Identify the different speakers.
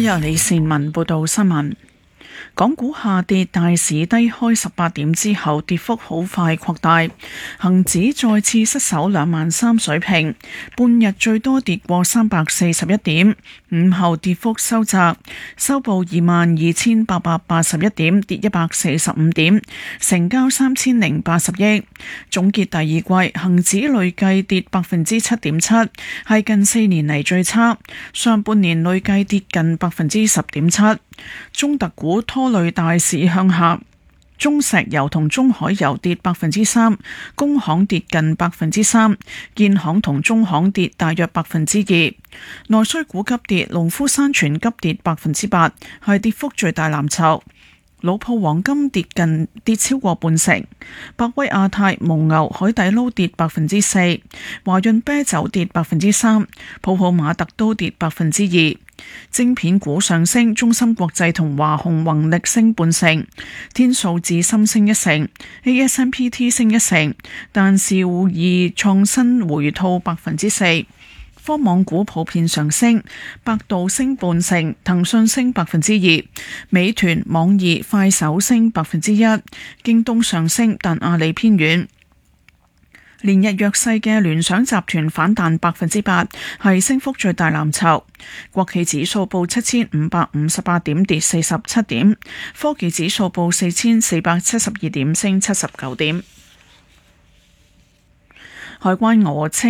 Speaker 1: 由李善文報道新聞。港股下跌，大市低開18點之後，跌幅好快擴大，恒指再次失守23000水平，半日最多跌過341點，午後跌幅收窄，收報22881點，跌145點，成交3080億。總結第二季，恒指累計跌7.7%，係近4年嚟最差，上半年累計跌近10.7%。中特股拖累大市向下，中石油同中海油跌3%，工行跌近3%，建行同中行跌大約2%。內需股急跌，農夫山泉急跌8%，係跌幅最大藍籌。老鋪黃金跌超過半成，百威亞太、蒙牛、海底撈跌4%，華潤啤酒跌3%，泡泡瑪特都跌2%。晶片股上升，中芯國際同華虹宏力升半成，天數智深升1成 ，ASMPT 升1成，但兆易創新回吐4%。科網股普遍上升，百度升半成，騰訊升2%，美團、網易、快手升1%，京東上升，但阿里偏軟。連日弱勢嘅聯想集團反彈8%，係升幅最大藍籌。國企指數報7558點，跌47點；科技指數報4472點，升79點。海關訛稱